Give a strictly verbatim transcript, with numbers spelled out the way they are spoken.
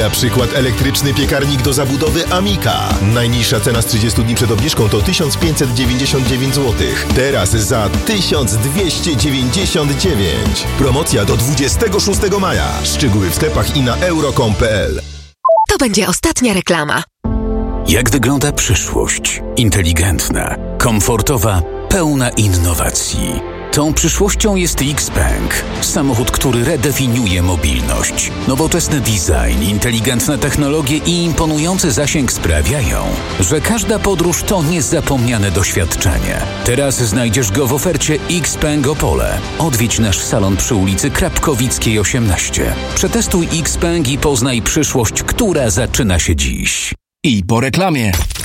Na przykład elektryczny piekarnik do zabudowy Amika. Najniższa cena z trzydziestu dni przed obniżką to tysiąc pięćset dziewięćdziesiąt dziewięć złotych. Teraz za tysiąc dwieście dziewięćdziesiąt dziewięć. Promocja do dwudziestego szóstego maja. Szczegóły w sklepach i na euro kropka com kropka pe el. To będzie ostatnia reklama. Jak wygląda przyszłość? Inteligentna, komfortowa, pełna innowacji. Tą przyszłością jest Xpeng. Samochód, który redefiniuje mobilność. Nowoczesny design, inteligentne technologie i imponujący zasięg sprawiają, że każda podróż to niezapomniane doświadczenie. Teraz znajdziesz go w ofercie Xpeng Opole. Odwiedź nasz salon przy ulicy Krapkowickiej osiemnaście. Przetestuj Xpeng i poznaj przyszłość, która zaczyna się dziś. I po reklamie.